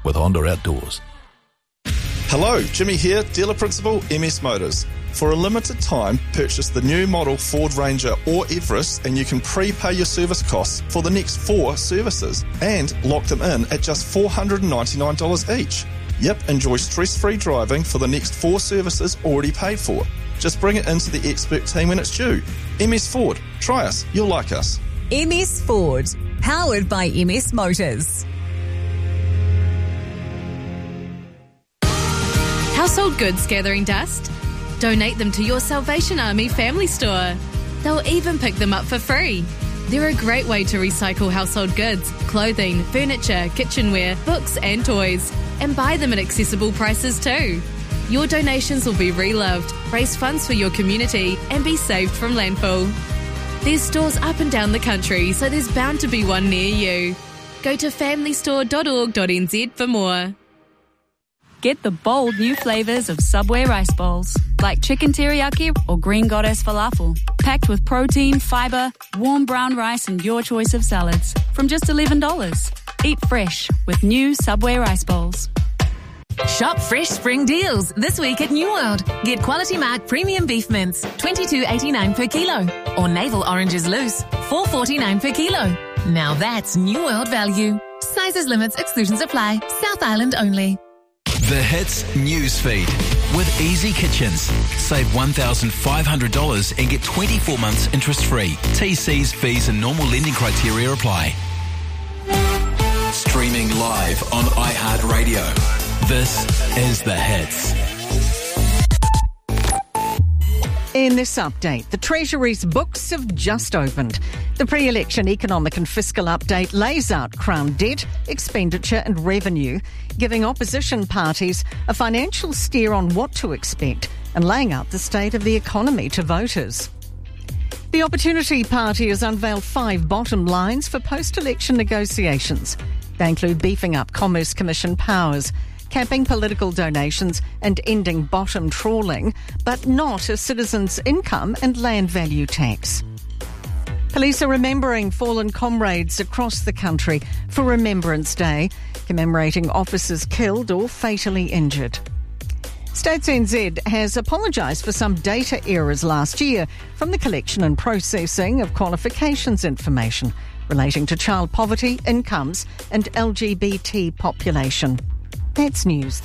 with Honda Outdoors. Hello, Jimmy here, Dealer Principal, MS Motors. For a limited time, purchase the new model Ford Ranger or Everest and you can prepay your service costs for the next 4 services and lock them in at just $499 each. Yep, enjoy stress-free driving for the next 4 services already paid for. Just bring it into the expert team when it's due. MS Ford. Try us. You'll like us. MS Ford. Powered by MS Motors. Household goods gathering dust? Donate them to your Salvation Army family store. They'll even pick them up for free. They're a great way to recycle household goods, clothing, furniture, kitchenware, books and toys, and buy them at accessible prices too. Your donations will be reloved, raise funds for your community, and be saved from landfill. There's stores up and down the country, so there's bound to be one near you. Go to familystore.org.nz for more. Get the bold new flavours of Subway rice bowls, like chicken teriyaki or green goddess falafel, packed with protein, fibre, warm brown rice and your choice of salads, from just $11. Eat fresh with new Subway rice bowls. Shop fresh spring deals this week at New World. Get Quality Mark Premium Beef Mince, $22.89 per kilo. Or Navel Oranges Loose, $4.49 per kilo. Now that's New World value. Sizes, limits, exclusions apply. South Island only. The Hits Newsfeed with Easy Kitchens. Save $1,500 and get 24 months interest-free. TCs, fees and normal lending criteria apply. Streaming live on iHeartRadio. This is The Hits. In this update, the Treasury's books have just opened. The pre-election economic and fiscal update lays out Crown debt, expenditure and revenue, giving opposition parties a financial steer on what to expect and laying out the state of the economy to voters. The Opportunity Party has unveiled 5 bottom lines for post-election negotiations. They include beefing up Commerce Commission powers, capping political donations and ending bottom trawling, but not a citizen's income and land value tax. Police are remembering fallen comrades across the country for Remembrance Day, commemorating officers killed or fatally injured. Stats NZ has apologised for some data errors last year from the collection and processing of qualifications information relating to child poverty, incomes and LGBT population. That's news.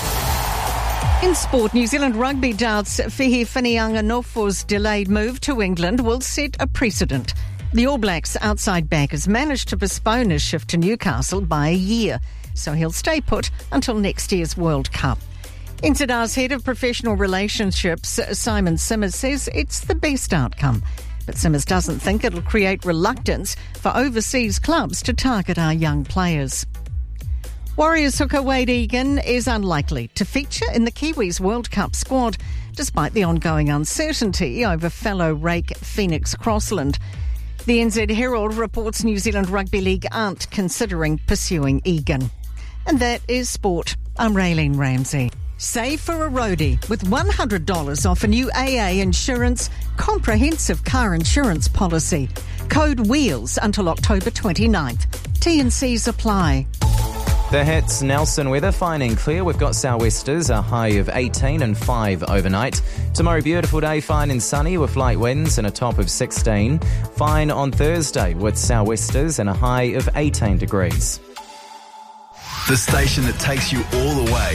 In sport, New Zealand Rugby doubts Fihi Whanianga-Nofo's delayed move to England will set a precedent. The All Blacks outside back has managed to postpone his shift to Newcastle by a year, so he'll stay put until next year's World Cup. NZR's head of professional relationships, Simon Simmers, says it's the best outcome. But Simmers doesn't think it'll create reluctance for overseas clubs to target our young players. Warriors hooker Wade Egan is unlikely to feature in the Kiwis World Cup squad, despite the ongoing uncertainty over fellow rake Phoenix Crossland. The NZ Herald reports New Zealand Rugby League aren't considering pursuing Egan. And that is sport. I'm Raylene Ramsey. Save for a roadie with $100 off a new AA Insurance comprehensive car insurance policy. Code WHEELS until October 29th. T&Cs apply. The Hits, Nelson weather, fine and clear. We've got sou'westers, a high of 18 and 5 overnight. Tomorrow, beautiful day, fine and sunny with light winds and a top of 16. Fine on Thursday with sou'westers and a high of 18 degrees. The station that takes you all the way